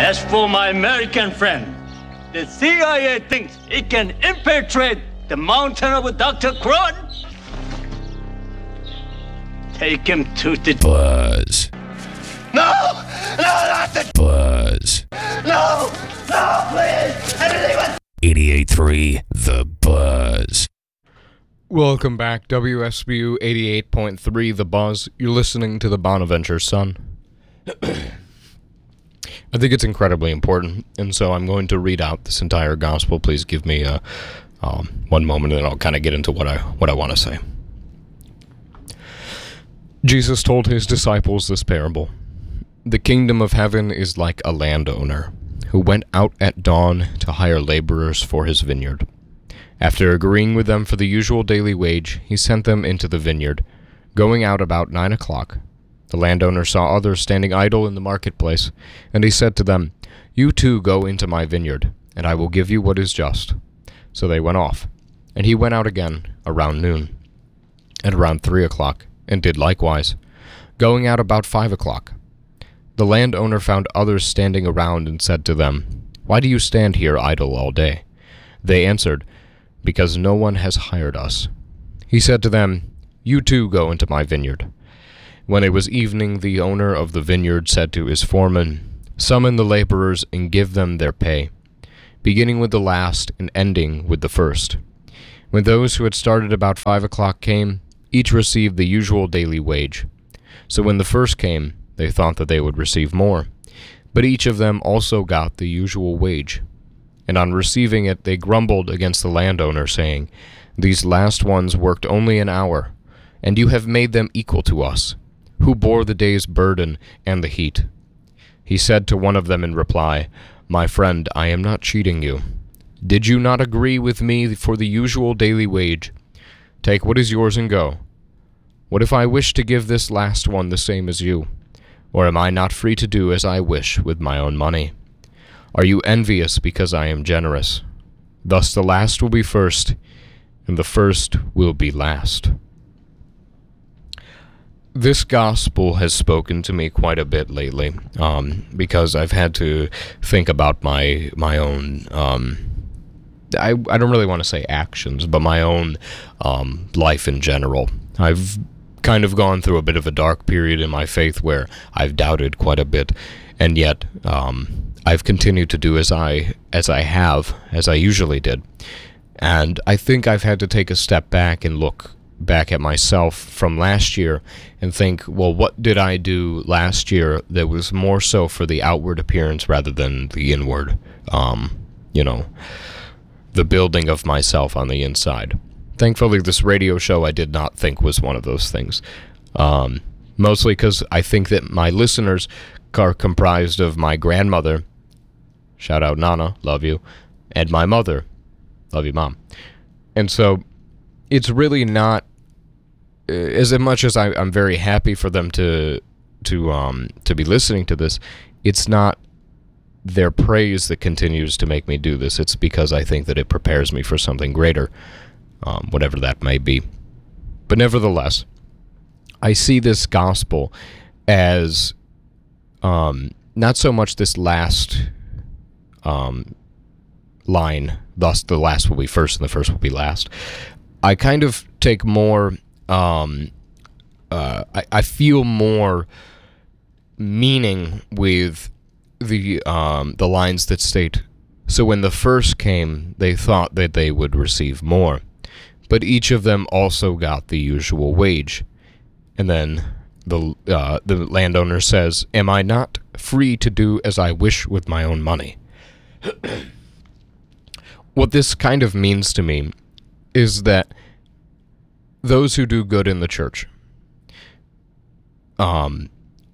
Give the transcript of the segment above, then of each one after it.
As for my American friend, the CIA thinks it can infiltrate the mountain of Dr. Crud. Take him to the Buzz. No, not the Buzz. No, please. Everything was 88.3 The Buzz. Welcome back, WSBU 88.3 The Buzz. You're listening to the Bonaventure Sun. I think it's incredibly important, and so I'm going to read out this entire gospel. Please give me one moment, and I'll kind of get into what I want to say. Jesus told his disciples this parable. The kingdom of heaven is like a landowner who went out at dawn to hire laborers for his vineyard. After agreeing with them for the usual daily wage, he sent them into the vineyard. Going out about 9 o'clock, the landowner saw others standing idle in the marketplace, and he said to them, "You too go into my vineyard, and I will give you what is just." So they went off, and he went out again around noon, and around 3 o'clock, and did likewise. Going out about 5 o'clock, the landowner found others standing around and said to them, "Why do you stand here idle all day?" They answered, "Because no one has hired us." He said to them, "You too go into my vineyard." When it was evening, the owner of the vineyard said to his foreman, "Summon the laborers and give them their pay, beginning with the last and ending with the first." When those who had started about 5 o'clock came, each received the usual daily wage. So when the first came, they thought that they would receive more, but each of them also got the usual wage. And on receiving it, they grumbled against the landowner, saying, "These last ones worked only an hour, and you have made them equal to us, who bore the day's burden and the heat." He said to one of them in reply, "My friend, I am not cheating you. Did you not agree with me for the usual daily wage? Take what is yours and go. What if I wish to give this last one the same as you? Or am I not free to do as I wish with my own money? Are you envious because I am generous? Thus the last will be first, and the first will be last." This gospel has spoken to me quite a bit lately, because I've had to think about my own, I don't really want to say actions, but my own life in general. I've kind of gone through a bit of a dark period in my faith where I've doubted quite a bit, and yet I've continued to do as I usually did. And I think I've had to take a step back and look back at myself from last year and think, well, what did I do last year that was more so for the outward appearance rather than the inward, the building of myself on the inside. Thankfully, this radio show I did not think was one of those things. Mostly because I think that my listeners are comprised of my grandmother, shout out Nana, love you, and my mother, love you, Mom. And so it's really not, as much as I'm very happy for them to be listening to this, it's not their praise that continues to make me do this. It's because I think that it prepares me for something greater, whatever that may be. But nevertheless, I see this gospel as not so much this last line, thus the last will be first and the first will be last. I kind of take more, I feel more meaning with the lines that state, "So when the first came, they thought that they would receive more, but each of them also got the usual wage." And then the landowner says, "Am I not free to do as I wish with my own money?" What this kind of means to me is that those who do good in the church, I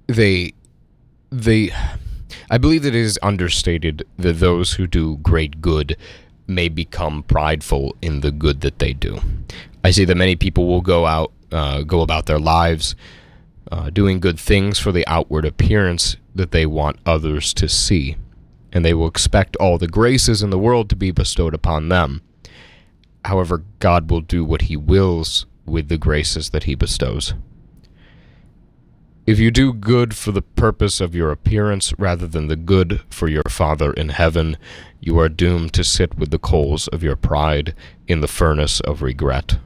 believe that it is understated that those who do great good may become prideful in the good that they do. I see that many people will go about their lives doing good things for the outward appearance that they want others to see, and they will expect all the graces in the world to be bestowed upon them. However, God will do what he wills with the graces that he bestows. If you do good for the purpose of your appearance rather than the good for your Father in heaven, you are doomed to sit with the coals of your pride in the furnace of regret.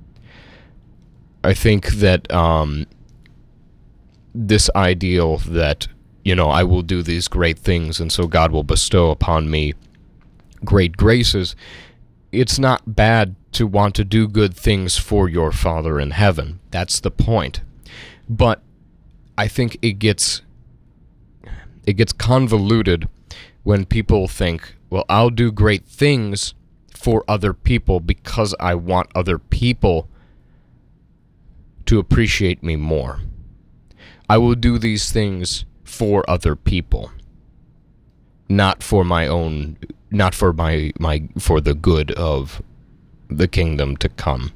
I think that this ideal that, I will do these great things and so God will bestow upon me great graces, it's not bad to want to do good things for your Father in heaven. That's the point. But I think it gets convoluted when people think, well, I'll do great things for other people because I want other people to appreciate me more. I will do these things for other people, not for my own, not for for the good of the kingdom to come.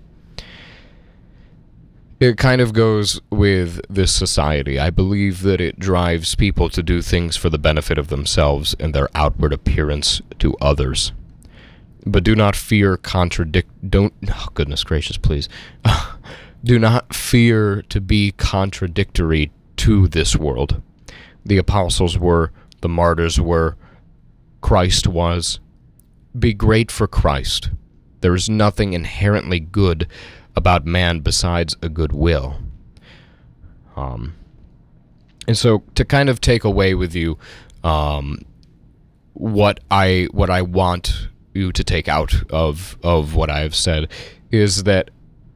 It kind of goes with this society. I believe that it drives people to do things for the benefit of themselves and their outward appearance to others. But do not fear goodness gracious, please. Do not fear to be contradictory to this world. The apostles were, the martyrs were, Christ was. Be great for Christ. There is nothing inherently good about man besides a good will. And so to kind of take away with you what I want you to take out of what I've said is that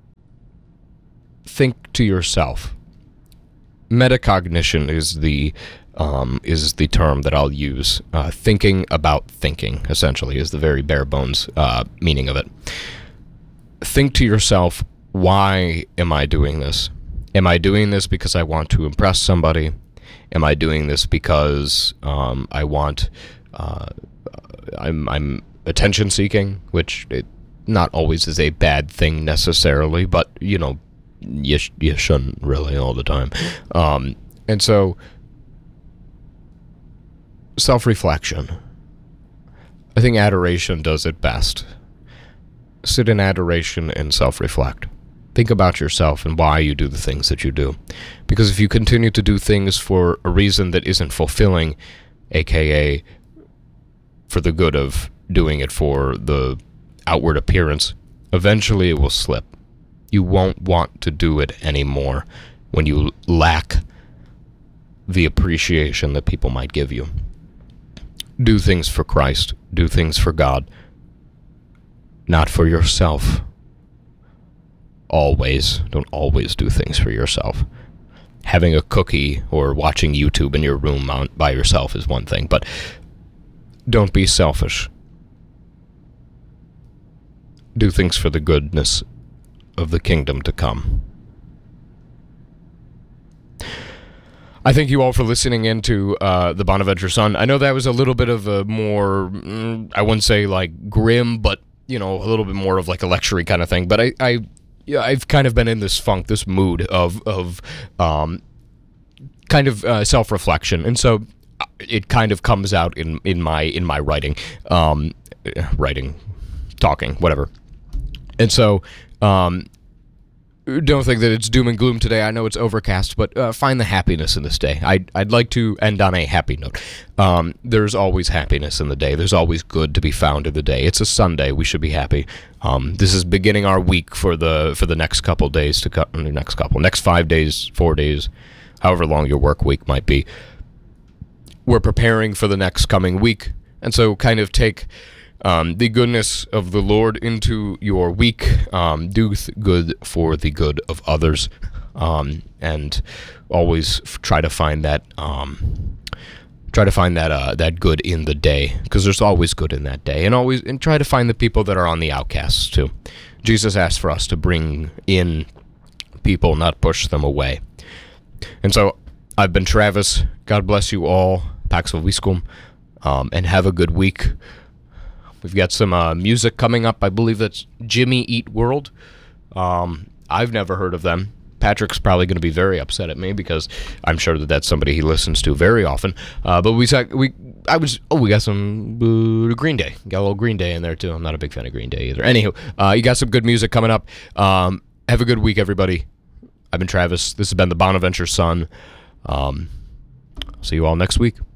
think to yourself. Metacognition is the term that I'll use. Thinking about thinking, essentially, is the very bare bones meaning of it. Think to yourself, why am I doing this? Am I doing this because I want to impress somebody? Am I doing this because I'm attention seeking, which it not always is a bad thing necessarily, but you shouldn't really all the time. And so self-reflection. I think adoration does it best. Sit in adoration and self-reflect. Think about yourself and why you do the things that you do. Because if you continue to do things for a reason that isn't fulfilling, aka for the good of doing it for the outward appearance, eventually it will slip. You won't want to do it anymore when you lack the appreciation that people might give you. Do things for Christ. Do things for God. Not for yourself. Always. Don't always do things for yourself. Having a cookie or watching YouTube in your room by yourself is one thing, but don't be selfish. Do things for the goodness of the kingdom to come. I thank you all for listening in to the Bonaventure Sun. I know that was a little bit of a more, I wouldn't say like grim, but a little bit more of like a lecture-y kind of thing. But I've kind of been in this funk, this mood of kind of self-reflection, and so it kind of comes out in my writing, talking, whatever. And so don't think that it's doom and gloom today. I know it's overcast, but find the happiness in this day. I'd like to end on a happy note. There's always happiness in the day. There's always good to be found in the day. It's a Sunday. We should be happy. This is beginning our week for the next couple days to come. Next 5 days, 4 days, however long your work week might be. We're preparing for the next coming week, and so kind of take the goodness of the Lord into your week. Do good for the good of others, and always try to find that that good in the day, because there's always good in that day, and try to find the people that are on the outcasts too. Jesus asked for us to bring in people, not push them away. And so I've been Travis. God bless you all. Pax Vobiscum, and have a good week. We've got some music coming up. I believe that's Jimmy Eat World. I've never heard of them. Patrick's probably going to be very upset at me because I'm sure that that's somebody he listens to very often. But we got some Green Day. Got a little Green Day in there too. I'm not a big fan of Green Day either. Anywho, you got some good music coming up. Have a good week, everybody. I've been Travis. This has been the Bonaventure Sun. See you all next week.